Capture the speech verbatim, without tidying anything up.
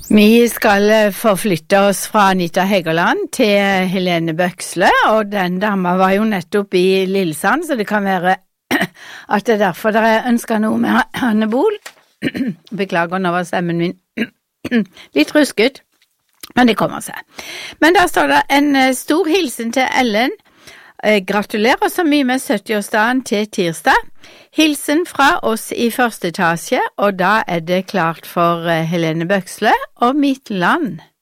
Vi skal forflytte oss fra Anita Hegerland til Helene Bøksle, og den dama var jo nettopp i Lillesand, så det kan være at det er derfor dere ønsker noe med Hanne Bol. Beklager, nå var stemmen min litt rusket, men det kommer seg. Men der står det en stor hilsen til Ellen. Gratulerer så mye med sytti-årsdagen til tirsdag. Hilsen fra oss i første etasje, og da er det klart for Helene Bøksle og mitt land.